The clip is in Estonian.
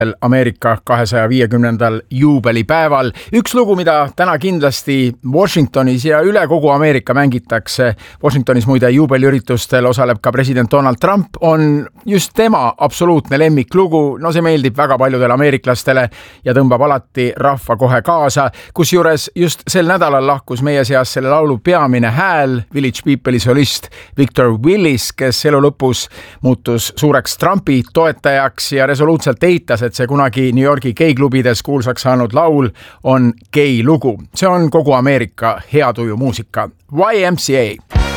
Ameerika 250. juubelipäeval. Üks lugu, mida täna kindlasti Washingtonis ja üle kogu Ameerika mängitakse, Washingtonis muide juubeliüritustel osaleb ka president Donald Trump, on just tema absoluutne lemmiklugu. No see meeldib väga paljudele ameeriklastele ja tõmbab alati rahva kohe kaasa. Kusjuures just sel nädalal lahkus meie seas selle laulu peamine hääl, Village People'i solist Victor Willis, kes elu lõpus muutus suureks Trumpi toetajaks ja resoluutselt eitas, et see kunagi New Yorgi geiklubides kuulsaks saanud laul on gei lugu. See on kogu Ameerika hea tuju muusika. YMCA.